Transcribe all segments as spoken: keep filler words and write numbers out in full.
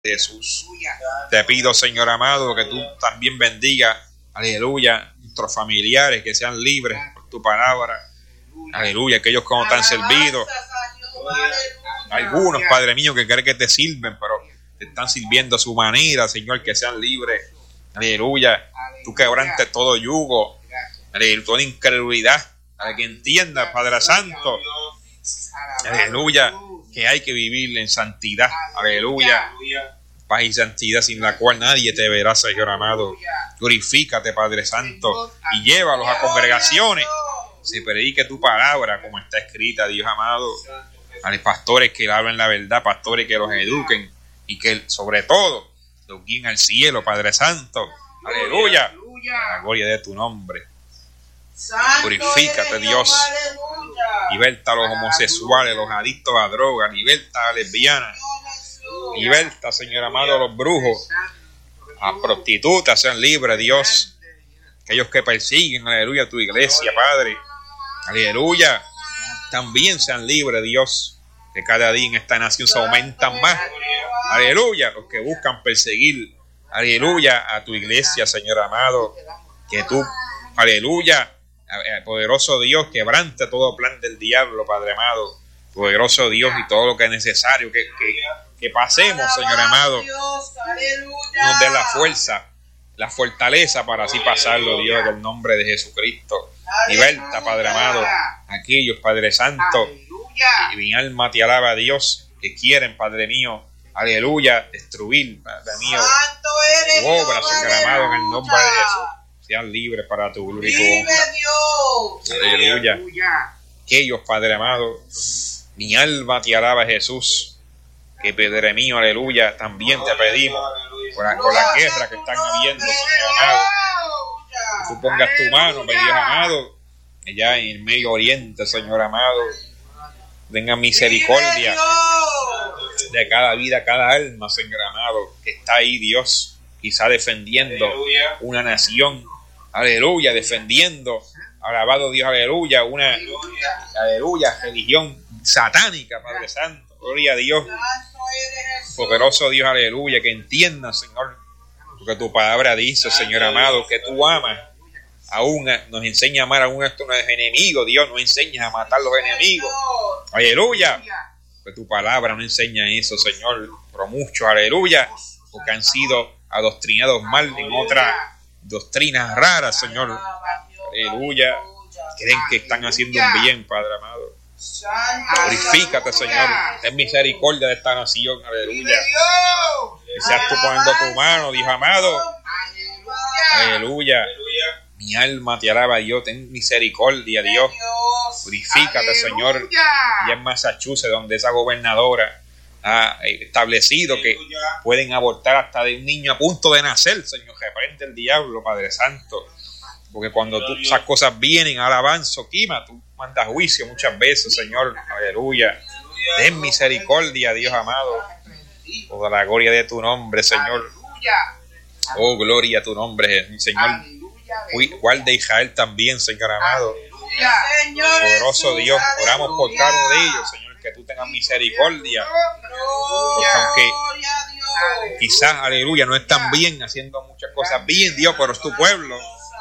Jesús. Te pido, Señor amado, que tú también bendigas, aleluya, nuestros familiares, que sean libres por tu palabra, aleluya, aquellos que no te han servido, algunos, Padre mío, que creen que te sirven, pero te están sirviendo a su manera, Señor, que sean libres, aleluya, tú quebrantes todo yugo, aleluya, toda incredulidad, para que entienda, Padre Santo, aleluya, que hay que vivir en santidad, aleluya, paz y santidad sin la cual nadie te verá, Señor amado. Glorifícate, Padre Santo, y llévalos a congregaciones, se predique tu palabra como está escrita, Dios amado, a los pastores que hablen la verdad, pastores que los eduquen y que sobre todo los guíen al cielo, Padre Santo, aleluya, a la gloria de tu nombre. Purifícate, Dios. Liberta a los homosexuales, los adictos a drogas, liberta a las lesbianas, liberta, Señor amado, a los brujos, a las prostitutas, sean libres, Dios. Aquellos que persiguen, aleluya, tu iglesia, Padre, aleluya, también sean libres, Dios. Que cada día en esta nación se aumentan más, aleluya, los que buscan perseguir, aleluya, a tu iglesia, Señor amado. Que tú, aleluya, poderoso Dios, quebrante todo plan del diablo, Padre amado, poderoso Dios, y todo lo que es necesario que, que, que pasemos, Señor amado, nos dé la fuerza, la fortaleza para así pasarlo, Dios, en el nombre de Jesucristo. Liberta, Padre amado, aquellos, Padre Santo, y mi alma te alaba, Dios, que quieren, Padre mío, aleluya, destruir, Padre mío, tu obra, Señor amado, en el nombre de Jesús. Sean libres para tu gloria y tu honra. Aleluya. Aquellos, Padre amado, mi alma te alaba, Jesús. Que, Padre mío, aleluya, también te pedimos por la, por la guerra que están habiendo, Señor amado. Que tú pongas tu mano, mi Dios amado, allá en el Medio Oriente, Señor amado. Tenga misericordia de cada vida, cada alma, Señor amado, que está ahí, Dios, quizá defendiendo una nación. Aleluya, defendiendo, alabado Dios, aleluya, una, aleluya, religión satánica, Padre Santo, gloria a Dios, poderoso Dios, aleluya, que entienda, Señor, porque tu palabra dice, Señor amado, que tú amas, aún nos enseña a amar a uno de nuestros enemigos, Dios nos enseña a matar los enemigos, aleluya, que tu palabra nos enseña eso, Señor, pero muchos, aleluya, porque han sido adoctrinados mal en otra doctrinas raras, Señor, aleluya, creen que están haciendo un bien, Padre amado. Glorifícate, Señor, ten misericordia de esta nación, aleluya, que seas tú poniendo tu mano, Dios amado, aleluya, mi alma te alaba, Dios, ten misericordia, Dios, glorifícate, Señor, allá en Massachusetts, donde esa gobernadora ha establecido que pueden abortar hasta de un niño a punto de nacer, Señor, reprende el diablo, Padre Santo, porque cuando tú, esas cosas vienen, alabanza, quima, tú mandas juicio muchas veces, Señor, aleluya, ten misericordia, Dios amado, toda la gloria de tu nombre, Señor, oh, gloria a tu nombre, Señor, guarda Israel también, Señor amado, poderoso Dios, oramos por cada uno de ellos, Señor, que tú tengas misericordia, porque aunque quizás, aleluya, no están bien, haciendo muchas cosas bien, Dios, pero es tu pueblo,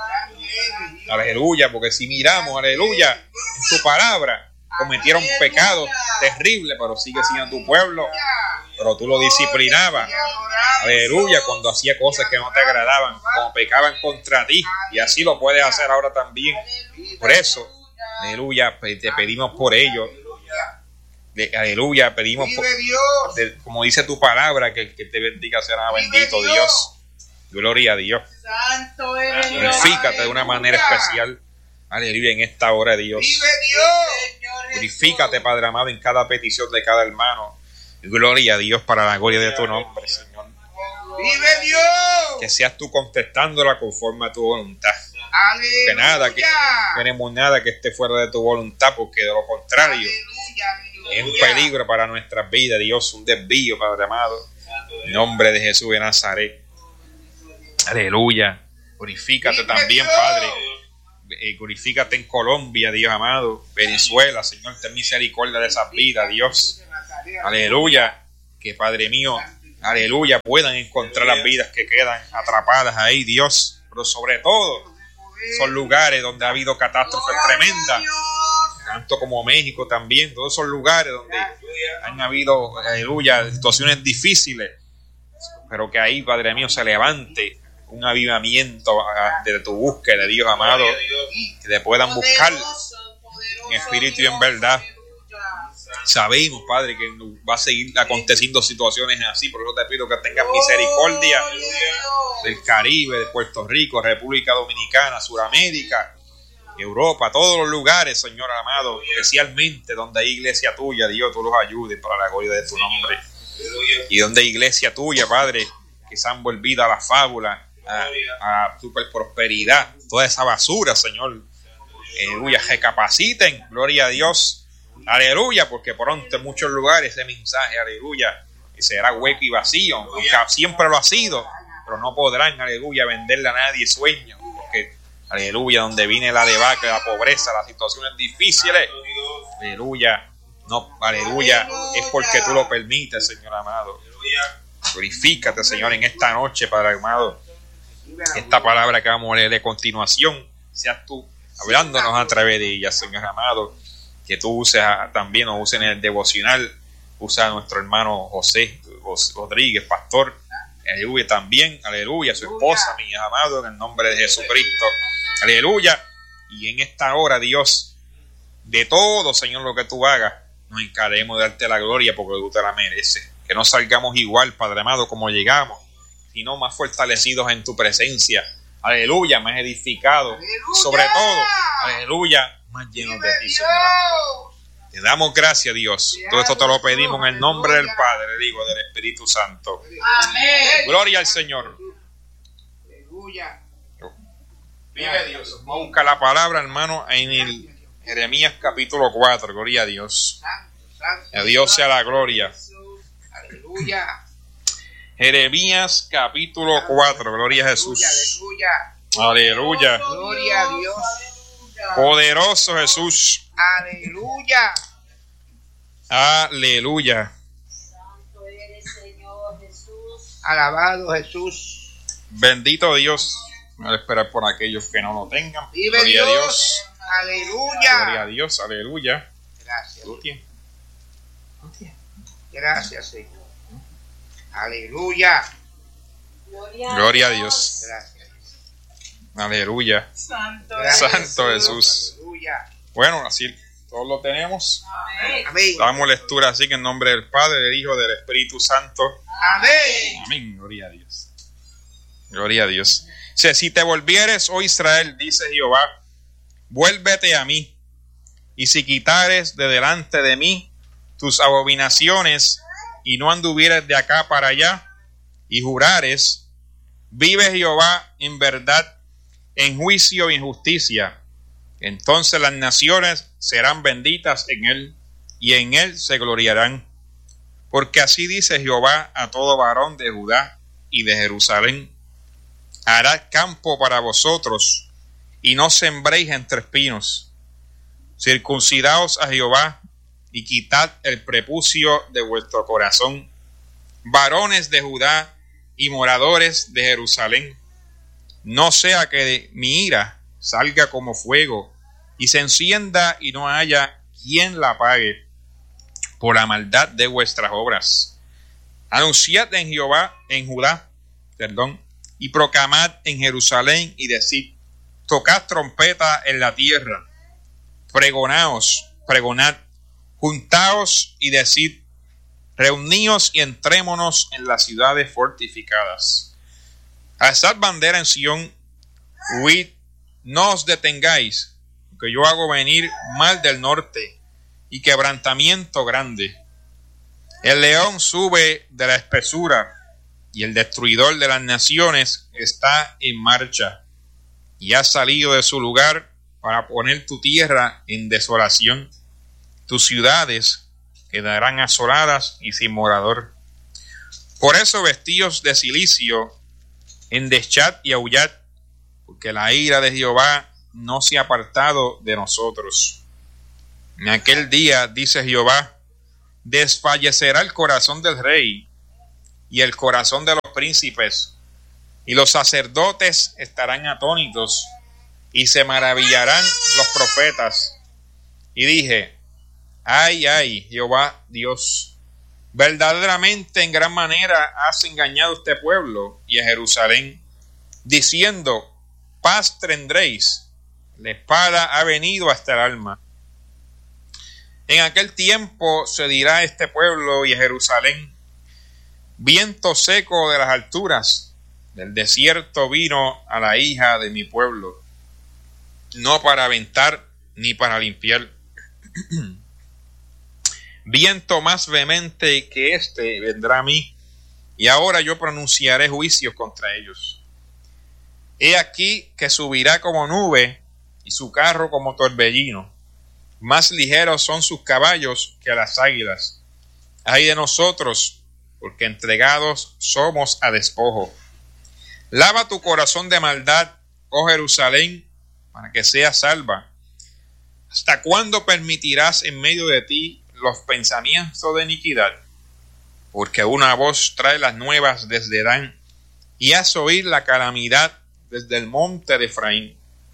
aleluya, porque si miramos, aleluya, en tu palabra, cometieron pecados terribles, pero sigue siendo tu pueblo, pero tú lo disciplinabas, aleluya, cuando hacía cosas que no te agradaban, como pecaban contra ti, y así lo puedes hacer ahora también, por eso, aleluya, te pedimos por ello. De, aleluya, pedimos por, de, como dice tu palabra, que el que te bendiga será bendito, Dios. Dios, gloria a Dios, glorifícate de una manera especial, aleluya, en esta hora, Dios, glorifícate, Padre amado, en cada petición de cada hermano, gloria a Dios, para la gloria de tu nombre, Señor, vive Dios, que seas tú contestándola conforme a tu voluntad, aleluya. Que nada, que queremos nada que esté fuera de tu voluntad, porque de lo contrario, es un peligro para nuestras vidas, Dios, un desvío, Padre amado, en nombre de Jesús de Nazaret, aleluya, glorifícate también, Padre, eh, glorifícate en Colombia, Dios amado, Venezuela, Señor, ten misericordia de esas vidas, Dios, aleluya, que Padre mío, aleluya, puedan encontrar las vidas que quedan atrapadas ahí, Dios. Pero sobre todo, son lugares donde ha habido catástrofes tremendas, tanto como México también, todos esos lugares donde han habido, aleluya, situaciones difíciles, pero que ahí, Padre mío, se levante un avivamiento de tu búsqueda, Dios amado, que te puedan buscar en espíritu y en verdad. Sabemos, Padre, que va a seguir aconteciendo situaciones así, por eso te pido que tengas misericordia del Caribe, de Puerto Rico, República Dominicana, Suramérica, Europa, todos los lugares, Señor amado, especialmente donde hay iglesia tuya, Dios, tú los ayudes para la gloria de tu nombre. Y donde hay iglesia tuya, Padre, que se han volvido a la fábula, a, a super prosperidad, toda esa basura, Señor, aleluya, recapaciten, gloria a Dios. Aleluya, porque pronto en muchos lugares ese mensaje, aleluya, será hueco y vacío, aunque siempre lo ha sido, pero no podrán, aleluya, venderle a nadie sueños, porque, aleluya, donde viene la debacle, la pobreza, las situaciones difíciles, aleluya, no, aleluya, es porque tú lo permites, Señor amado. Glorifícate, Señor, en esta noche, Padre amado. Esta palabra que vamos a leer de continuación, seas tú hablándonos a través de ella, Señor amado. Que tú uses a, también, nos uses en el devocional, usa a nuestro hermano José Rodríguez, pastor, aleluya, también, aleluya, su esposa, mi amado, en el nombre de Jesucristo, aleluya. Y en esta hora, Dios, de todo, Señor, lo que tú hagas, nos encaremos de darte la gloria porque tú te la mereces. Que no salgamos igual, Padre amado, como llegamos, sino más fortalecidos en tu presencia, aleluya, más edificados, sobre todo, aleluya, más llenos de ti, Señor. Te damos gracias, Dios. Todo esto te lo pedimos en el nombre del Padre, del Hijo y del Espíritu Santo. Amén. Gloria al Señor. Aleluya. Vive Dios. Vamos a buscar la palabra, hermano, en el Jeremías capítulo cuatro. Gloria a Dios. A Dios sea la gloria. Aleluya. Jeremías capítulo cuatro. Gloria a Jesús. Aleluya. Gloria a Dios. Poderoso Jesús. Aleluya. Aleluya. Santo eres, Señor Jesús. Alabado Jesús. Bendito Dios. Voy a esperar por aquellos que no lo tengan. Vive Gloria Dios. a Dios. Aleluya. Gloria a Dios. Aleluya. Gracias. Gloria. Gracias, Señor. Aleluya. Gloria, Gloria a Dios. Gracias. Aleluya. Santo, Gracias, Santo Jesús. Aleluya. Bueno, así todos lo tenemos. Amén. Amén. Damos lectura así que en nombre del Padre, del Hijo, del Espíritu Santo. Amén. Amén. Gloria a Dios. Gloria a Dios. Dice, si te volvieres, oh Israel, dice Jehová, vuélvete a mí. Y si quitares de delante de mí tus abominaciones y no anduvieres de acá para allá y jurares, vive Jehová en verdad, en juicio y en justicia. Entonces las naciones serán benditas en él y en él se gloriarán. Porque así dice Jehová a todo varón de Judá y de Jerusalén: hará campo para vosotros y no sembréis entre espinos. Circuncidaos a Jehová y quitad el prepucio de vuestro corazón, varones de Judá y moradores de Jerusalén. No sea que mi ira salga como fuego y se encienda y no haya quien la apague por la maldad de vuestras obras. Anunciad en Jehová, en Judá, perdón, y proclamad en Jerusalén y decid: tocad trompeta en la tierra, pregonaos, pregonad, juntaos y decid: reuníos y entrémonos en las ciudades fortificadas. Alzad bandera en Sión, huid, no os detengáis, que yo hago venir mal del norte y quebrantamiento grande. El león sube de la espesura y el destruidor de las naciones está en marcha y ha salido de su lugar para poner tu tierra en desolación. Tus ciudades quedarán asoladas y sin morador. Por eso vestíos de cilicio, endechad y aullad, porque la ira de Jehová no se ha apartado de nosotros. En aquel día, dice Jehová, desfallecerá el corazón del rey, y el corazón de los príncipes, y los sacerdotes estarán atónitos, y se maravillarán los profetas. Y dije, ay, ay, Jehová Dios, verdaderamente en gran manera has engañado a este pueblo y a Jerusalén, diciendo, paz tendréis. La espada ha venido hasta el alma. En aquel tiempo se dirá a este pueblo y a Jerusalén, viento seco de las alturas, del desierto vino a la hija de mi pueblo, no para aventar ni para limpiar. Viento más vehemente que este vendrá a mí, y ahora yo pronunciaré juicios contra ellos. He aquí que subirá como nube, y su carro como torbellino. Más ligeros son sus caballos que las águilas. Ay de nosotros, porque entregados somos a despojo. Lava tu corazón de maldad, oh Jerusalén, para que seas salva. ¿Hasta cuándo permitirás en medio de ti los pensamientos de iniquidad? Porque una voz trae las nuevas desde Dan, y haz oír la calamidad desde el monte de Efraín.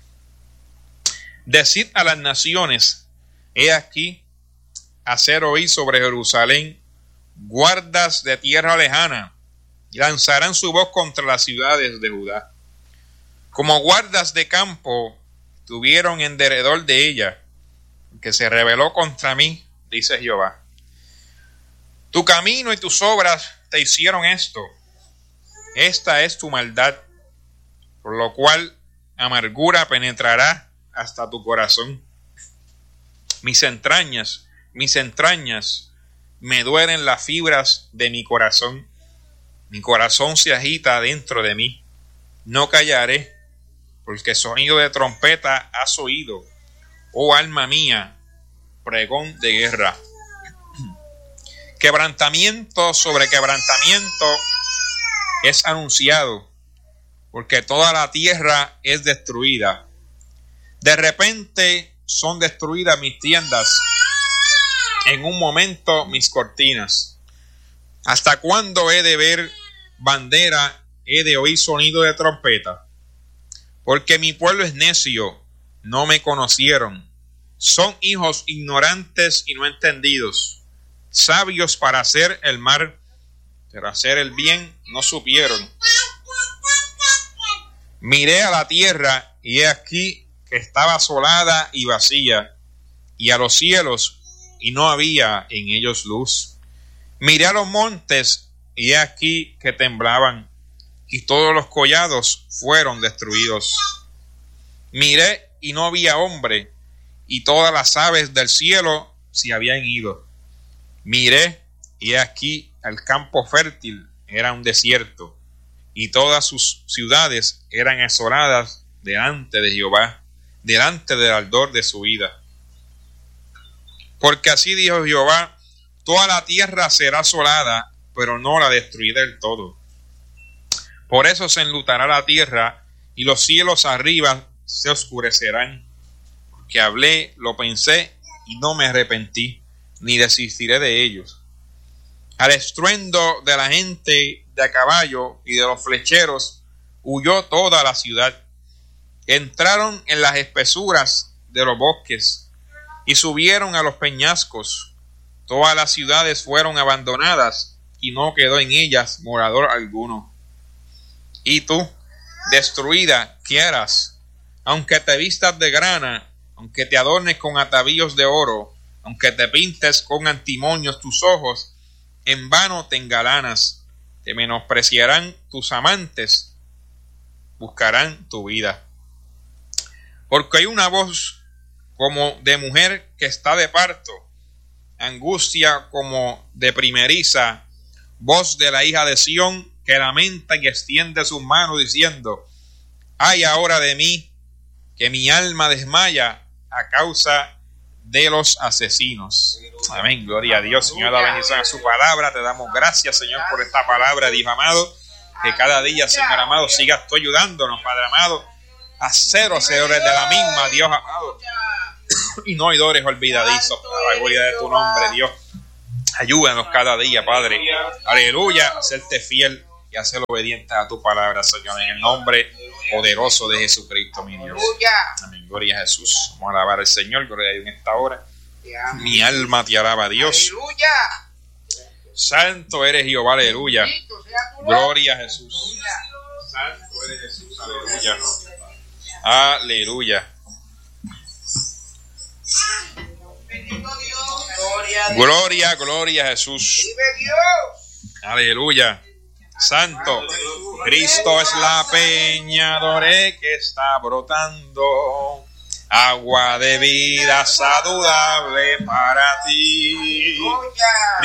Decid a las naciones, he aquí, hacer oír sobre Jerusalén guardas de tierra lejana, y lanzarán su voz contra las ciudades de Judá. Como guardas de campo tuvieron en derredor de ella, que se rebeló contra mí, dice Jehová. Tu camino y tus obras te hicieron esto. Esta es tu maldad, por lo cual amargura penetrará hasta tu corazón. Mis entrañas, mis entrañas, me duelen las fibras de mi corazón. Mi corazón se agita dentro de mí. No callaré, porque sonido de trompeta has oído, oh alma mía, pregón de guerra. Quebrantamiento sobre quebrantamiento es anunciado, porque toda la tierra es destruida. De repente son destruidas mis tiendas, en un momento mis cortinas. ¿Hasta cuándo he de ver bandera, he de oír sonido de trompeta? Porque mi pueblo es necio, no me conocieron. Son hijos ignorantes y no entendidos, sabios para hacer el mal, pero hacer el bien no supieron. Miré a la tierra y he aquí que estaba asolada y vacía, y a los cielos y no había en ellos luz. Miré a los montes y he aquí que temblaban, y todos los collados fueron destruidos. Miré y no había hombre, y todas las aves del cielo se habían ido. Miré y he aquí el campo fértil era un desierto, y todas sus ciudades eran asoladas delante de Jehová, delante del ardor de su ira. Porque así dijo Jehová, toda la tierra será asolada, pero no la destruiré del todo. Por eso se enlutará la tierra, y los cielos arriba se oscurecerán. Porque hablé, lo pensé, y no me arrepentí, ni desistiré de ellos. Al estruendo de la gente de a caballo y de los flecheros, huyó toda la ciudad. Entraron en las espesuras de los bosques, y subieron a los peñascos. Todas las ciudades fueron abandonadas, y no quedó en ellas morador alguno. Y tú, destruida, ¿qué harás? Aunque te vistas de grana, aunque te adornes con atavíos de oro, aunque te pintes con antimonios tus ojos, en vano te engalanas, te menospreciarán tus amantes, buscarán tu vida. Porque hay una voz como de mujer que está de parto, angustia como de primeriza, voz de la hija de Sión que lamenta y extiende sus manos diciendo, ay ahora de mí, que mi alma desmaya a causa de los asesinos. Amén, gloria a Dios. Señor, la bendición a su palabra. Te damos gracias, Señor, por esta palabra, Dios amado, que cada día, Señor amado, sigas tú ayudándonos, Padre amado, a ser hacedores de la misma, Dios amado, y no oidores olvidadizos, para la gloria de tu nombre, Dios. Ayúdanos cada día, Padre. Aleluya, a serte fiel y a ser obediente a tu palabra, Señor. En el nombre poderoso de Jesucristo, mi Dios. Amén. Gloria a Jesús. Vamos a alabar al Señor. Gloria a Dios en esta hora. Mi alma te alaba, Dios. Santo eres Jehová, aleluya. Gloria a Jesús. Santo eres Jesús, aleluya. Aleluya. Gloria, gloria a Jesús. Aleluya. Santo. Cristo es la peña, doré, que está brotando. Agua de vida saludable para ti.